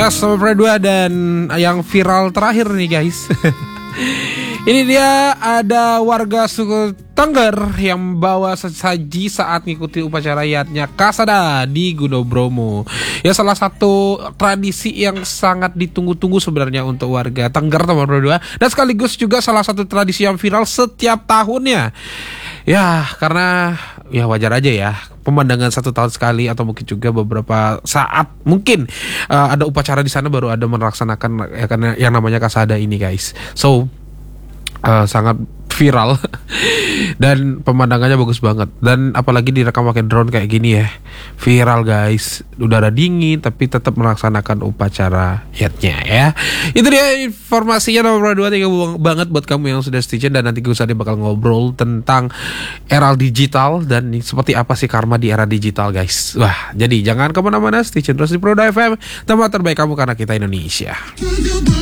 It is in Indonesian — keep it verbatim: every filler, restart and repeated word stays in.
Ya, Sobat dua dan yang viral terakhir nih guys. Ini dia ada warga suku Tengger yang bawa sesaji saat mengikuti upacara yatnya Kasada di Gunung Bromo. Ya, salah satu tradisi yang sangat ditunggu-tunggu sebenarnya untuk warga Tengger teman berdua, dan sekaligus juga salah satu tradisi yang viral setiap tahunnya. Ya, karena ya wajar aja ya, pemandangan satu tahun sekali atau mungkin juga beberapa saat mungkin uh, ada upacara di sana baru ada melaksanakan ya, karena yang namanya Kasada ini guys. So Uh, sangat viral dan pemandangannya bagus banget, dan apalagi direkam pakai drone kayak gini ya, viral guys. Udara dingin tapi tetap melaksanakan upacara yatnya ya. Itu dia informasinya nomor dua. Tiga banget buat kamu yang sudah stay tune, dan nanti gue sadar bakal ngobrol tentang era digital dan seperti apa sih karma di era digital guys. Wah, jadi jangan kemana-mana, stay tune terus di Proda F M, tempat terbaik kamu karena kita Indonesia.